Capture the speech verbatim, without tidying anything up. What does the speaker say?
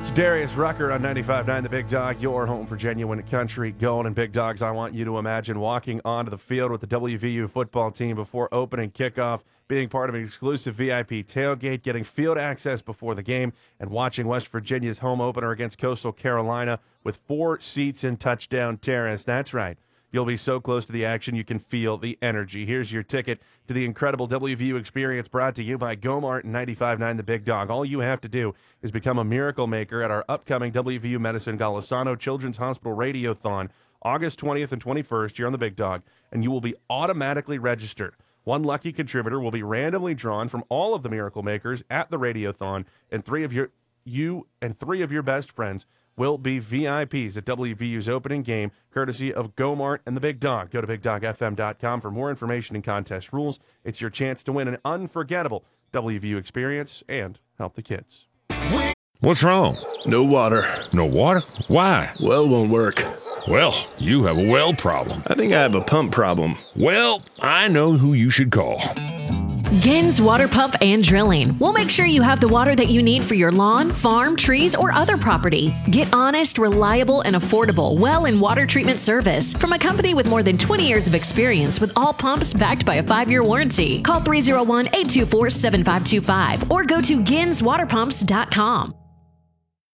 It's Darius Rucker on ninety-five point nine The Big Dog, your home for genuine country gold and big dogs. I want you to imagine walking onto the field with the W V U football team before opening kickoff, being part of an exclusive V I P tailgate, getting field access before the game, and watching West Virginia's home opener against Coastal Carolina with four seats in Touchdown Terrace. That's right. You'll be so close to the action you can feel the energy. Here's your ticket to the incredible W V U experience, brought to you by Gomart and ninety-five point nine The Big Dog. All you have to do is become a miracle maker at our upcoming W V U Medicine Golisano Children's Hospital Radiothon, August twentieth and twenty-first, here on The Big Dog, and you will be automatically registered. One lucky contributor will be randomly drawn from all of the miracle makers at the Radiothon, and three of your you and three of your best friends will be V I Ps at W V U's opening game, courtesy of Gomart and The Big Dog. Go to big dog f m dot com for more information and contest rules. It's your chance to win an unforgettable W V U experience and help the kids. What's wrong? No water. No water? Why? Well won't work. Well, you have a well problem. I think I have a pump problem. Well, I know who you should call. Gens Water Pump and Drilling. We'll make sure you have the water that you need for your lawn, farm, trees, or other property. Get honest, reliable, and affordable well and water treatment service from a company with more than twenty years of experience with all pumps backed by a five-year warranty. Call three oh one, eight two four, seven five two five or go to gens water pumps dot com.